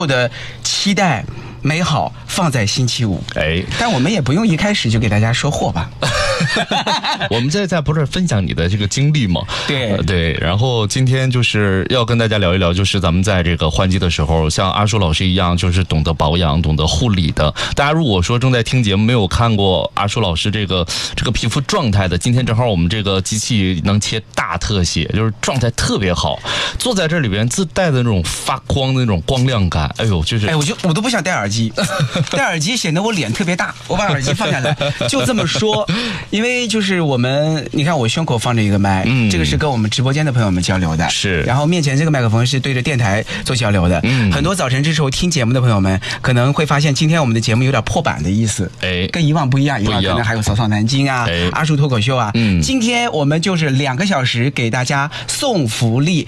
的期待美好放在星期五，但我们也不用一开始就给大家说货吧。 我们现在不是分享你的这个经历吗？对，然后今天就是要跟大家聊一聊，就是咱们在这个换季的时候，像阿叔老师一样，就是懂得保养、懂得护理的。大家如果说正在听节目没有看过阿叔老师这个皮肤状态的，今天正好我们这个机器能切大特写，就是状态特别好，坐在这里边自带的那种发光的那种光亮感，哎呦，就是我都不想戴耳机，戴耳机显得我脸特别大，我把耳机放下来，就这么说。因为就是你看我胸口放着一个麦，这个是跟我们直播间的朋友们交流的， 是。 然后面前这个麦克风是对着电台做交流的，很多早晨这时候听节目的朋友们可能会发现，今天我们的节目有点破版的意思，跟以往不一样，以往可能还有扫扫南京啊，阿叔脱口秀啊，今天我们就是2个小时给大家送福利，